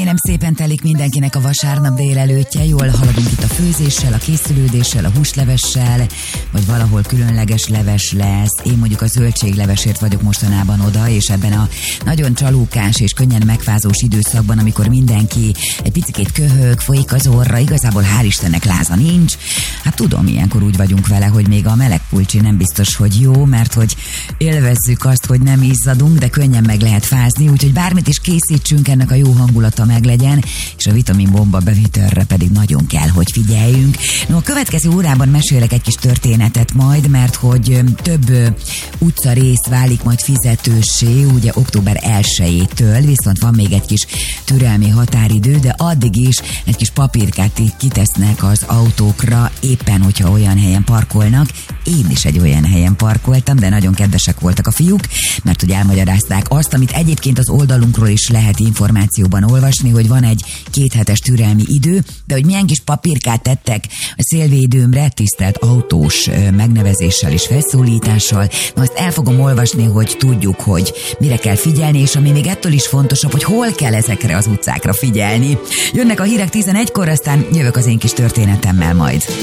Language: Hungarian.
Majdnem szépen telik mindenkinek a vasárnap délelőttje, jól haladunk itt a főzéssel, a készülődéssel, a húslevessel, vagy valahol különleges leves lesz. Én mondjuk a zöldséglevesért vagyok mostanában oda, és ebben a nagyon csalókás és könnyen megfázós időszakban, amikor mindenki egy picikét köhög, folyik az orra, igazából hál' Istennek láza nincs. Hát tudom, ilyenkor úgy vagyunk vele, hogy még a meleg pulcsi nem biztos, hogy jó, mert hogy élvezzük azt, hogy nem izzadunk, de könnyen meg lehet fázni, úgyhogy bármit is készítsünk, ennek a jó hangulata meglegyen, és a vitaminbomba bevitelre pedig nagyon kell, hogy figyeljünk. No, a következő órában mesélek egy kis történetet majd, mert hogy több utcarész válik majd fizetőssé, ugye október 1-től, viszont van még egy kis türelmi határidő, de addig is egy kis papírkát így kitesznek az autókra, éppen hogyha olyan helyen parkolnak. Én is egy olyan helyen parkoltam, de nagyon kedvesek voltak a fiúk, mert hogy elmagyarázták azt, amit egyébként az oldalunkról is lehet információban olvasni, hogy van egy 2 hetes türelmi idő, de hogy milyen kis papírkát tettek a szélvédőmre, tisztelt autós megnevezéssel és felszólítással. Na, azt el fogom olvasni, hogy tudjuk, hogy mire kell figyelni, és ami még ettől is fontosabb, hogy hol kell ezekre az utcákra figyelni. Jönnek a hírek 11-kor, aztán jövök az én kis történetemmel majd.